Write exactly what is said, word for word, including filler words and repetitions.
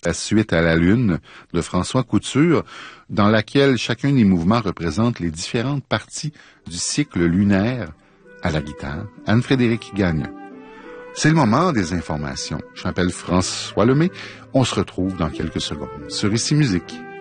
la suite à la Lune de François Couture, dans laquelle chacun des mouvements représente les différentes parties du cycle lunaire à la guitare. Anne-Frédérique Gagnon. C'est le moment des informations. Je m'appelle François Lemay. On se retrouve dans quelques secondes sur Ici Musique.